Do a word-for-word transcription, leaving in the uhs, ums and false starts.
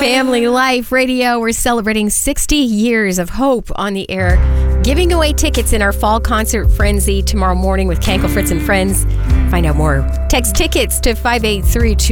Family Life Radio. We're celebrating sixty years of hope on the air, giving away tickets in our fall concert frenzy tomorrow morning with Kankel, Fritz, and Friends. Find out more. Text tickets to five eight three two.